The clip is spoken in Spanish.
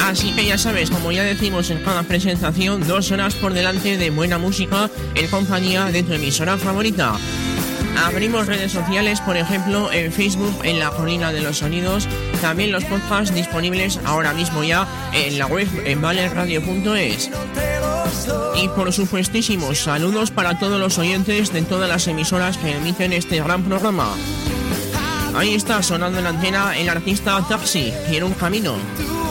Así que ya sabes, como ya decimos en cada presentación, 2 horas por delante de buena música en compañía de tu emisora favorita. Abrimos redes sociales, por ejemplo, en Facebook, en La Colina de los Sonidos. También los podcasts disponibles ahora mismo ya en la web en valerradio.es. Y por supuestísimos saludos para todos los oyentes de todas las emisoras que emiten este gran programa. Ahí está sonando en la antena el artista Taxi, Quiero un camino.